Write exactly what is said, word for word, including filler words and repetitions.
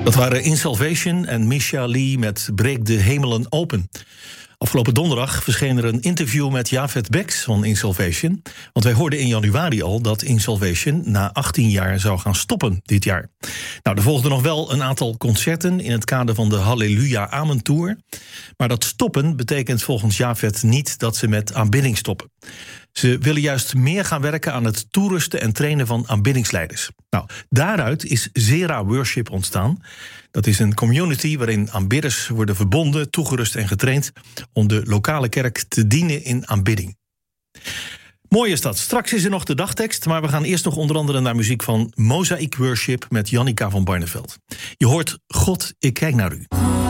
Dat waren In Salvation en Misha Lee met Breek de Hemelen Open. Afgelopen donderdag verscheen er een interview met Javed Beks van In Salvation. Want wij hoorden in januari al dat In Salvation na achttien jaar zou gaan stoppen dit jaar. Nou, er volgden nog wel een aantal concerten in het kader van de Halleluja Amen Tour. Maar dat stoppen betekent volgens Javed niet dat ze met aanbidding stoppen. Ze willen juist meer gaan werken aan het toerusten en trainen van aanbiddingsleiders. Nou, daaruit is Zera Worship ontstaan. Dat is een community waarin aanbidders worden verbonden, toegerust en getraind om de lokale kerk te dienen in aanbidding. Mooi is dat. Straks is er nog de dagtekst, maar we gaan eerst nog onder andere naar muziek van Mosaic Worship met Jannica van Barneveld. Je hoort God, ik kijk naar u.